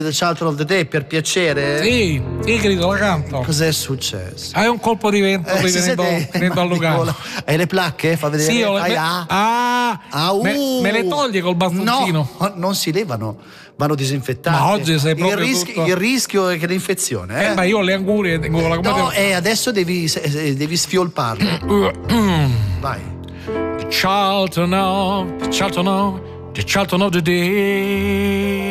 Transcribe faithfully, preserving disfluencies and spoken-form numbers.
The Charlton of the Day, per piacere? Sì, sì, grido, la canto. Cos'è successo? Hai un colpo di vento Eh, qui si venendo, sente- venendo a Lugano. Hai le placche? Fa vedere. Sì, ho le, Hai- me, ah. ah, Ah, uh. me, me le toglie col bastoncino. No, non si levano, vanno disinfettate. Ma oggi sei il, proprio rischio, tutto- il rischio è che l'infezione. Eh, Eh, ma io ho le angurie tengo la come no, eh, adesso devi, se- se- devi sfiolparlo. Vai. The Charlton of, the Charlton of, the Charlton of the Day.